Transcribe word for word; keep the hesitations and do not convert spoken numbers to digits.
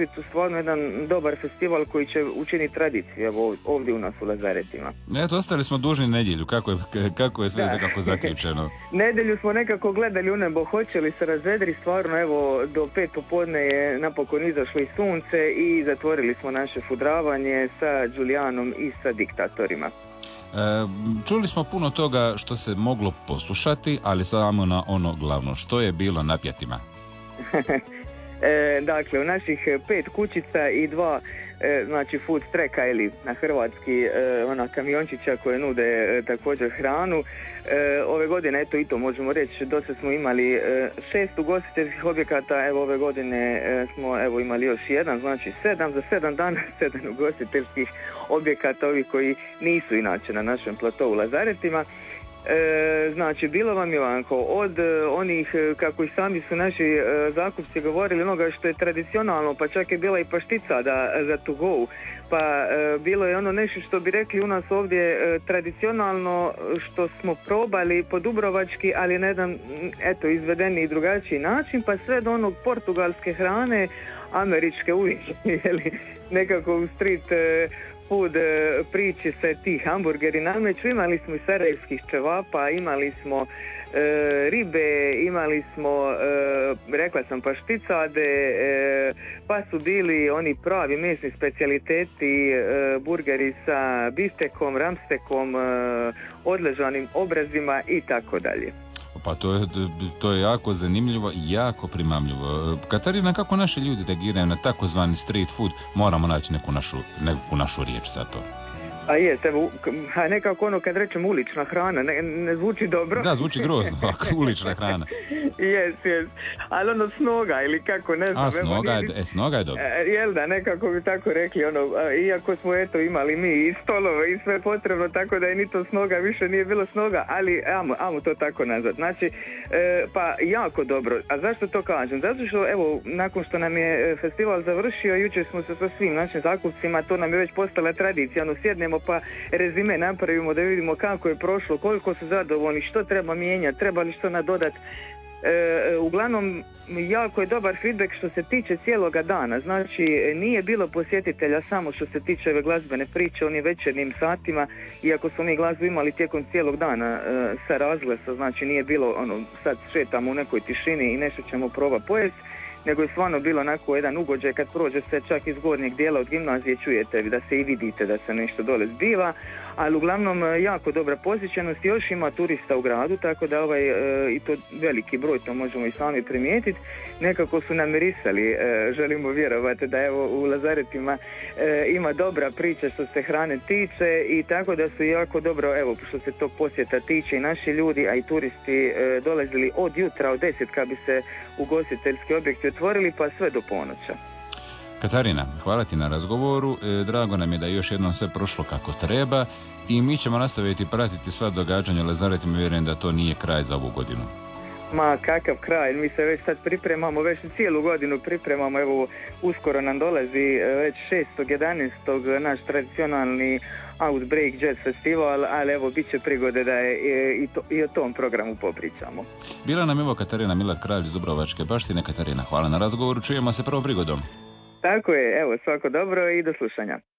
Plivicu stvarno jedan dobar festival koji će učiniti tradiciju evo, ovdje u nas u Lazaretima. Eto, ostali smo dužni nedjelju, kako je, kako je sve nekako zaključeno. Nedjelju smo nekako gledali u nebo, hoće li se razvedri, stvarno evo do pet popodne je napokon izašlo i sunce i zatvorili smo naše fudravanje sa Đulijanom i sa diktatorima. E, čuli smo puno toga što se moglo poslušati, ali samo na ono glavno, što je bilo na pjetima? e, dakle, u naših pet kućica i dva e, znači food treka ili na hrvatski e, ona kamiončića koje nude e, također hranu. E, ove godine, eto i to možemo reći, dosta smo imali e, šest ugostiteljskih objekata, evo ove godine e, smo evo imali još jedan, znači sedam, za sedam dana sedam ugostiteljskih objekata, ovi koji nisu inače na našem platovu Lazaretima. E, znači, bilo vam je ovako, od e, onih, kako i sami su naši e, zakupci govorili, onoga što je tradicionalno, pa čak je bila i paštica da, za to go, pa e, bilo je ono nešto što bi rekli u nas ovdje e, tradicionalno, što smo probali po dubrovački, ali na jedan, eto, izvedeni i drugačiji način, pa sve do onog portugalske hrane, američke uvijek, jeli, nekako u street e, food priči se ti hamburgeri nameću. Imali smo i sarajevskih čevapa, imali smo e, ribe, imali smo, e, rekla sam, pašticade, e, pa su bili oni pravi mesni specijaliteti, e, burgeri sa biftekom, ramstekom, e, odležanim obrazima i tako dalje. Pa to je, to je jako zanimljivo i jako primamljivo. Katarina, kako naši ljudi reagiraju na takozvani street food? Moramo naći neku našu, neku našu riječ za to. A jest, evo, a nekako ono kad rečem ulična hrana, ne, ne zvuči dobro. Da, zvuči grozno, ako ulična hrana. Jes, jes, ali ono snoga ili kako, ne znam. A, snoga je, e, snoga je dobro. Jel da, nekako bi tako rekli, ono, iako smo eto imali mi i stolove i sve potrebno, tako da je ni to snoga, više nije bilo snoga, ali amo, amo to tako nazvat. Znači, e, pa jako dobro. A zašto to kažem? Zato što, evo, nakon što nam je festival završio, jučer smo se sa svim našim zakupcima, to nam je već postala tradicija, ono, sjednemo pa rezime napravimo da vidimo kako je prošlo, koliko su zadovoljni, što treba mijenjati, treba li što nadodati. E, uglavnom, jako je dobar feedback što se tiče cijeloga dana. Znači, nije bilo posjetitelja samo što se tiče ove glazbene priče, onim večernjim satima, iako smo mi glazbu imali tijekom cijelog dana e, sa razglasa, znači nije bilo ono, sad šetamo u nekoj tišini i nešto ćemo probati pojesti, nego je stvarno bilo onako jedan ugođaj kad prođe se čak iz gornjeg dijela od gimnazije, čujete da se i vidite da se nešto dole zbiva, ali uglavnom jako dobra posjećenost, još ima turista u gradu, tako da ovaj e, i to veliki broj, to možemo i sami primijetiti, nekako su namirisali, e, želimo vjerovati da evo u Lazaretima e, ima dobra priča što se hrane tiče i tako da su jako dobro, evo što se to posjeta tiče i naši ljudi, a i turisti e, dolazili od jutra, od deset kad bi se ugostiteljski objekti otvorili pa sve do ponoća. Katarina, hvala ti na razgovoru, e, drago nam je da je još jednom sve prošlo kako treba i mi ćemo nastaviti pratiti sva događanja u Lazaretima, vjerujem da to nije kraj za ovu godinu. Ma kakav kraj, mi se već sad pripremamo, već cijelu godinu pripremamo, evo uskoro nam dolazi već šestog jedanaestog naš tradicionalni Outbreak Jazz Festival, ali evo bit će prigode da je i, to, i o tom programu popričamo. Bila nam evo Katarina Milat, kralj iz Dubrovačke baštine. Katarina, hvala na razgovoru, čujemo se prvom prigodom. Tako je, evo svako dobro i do slušanja.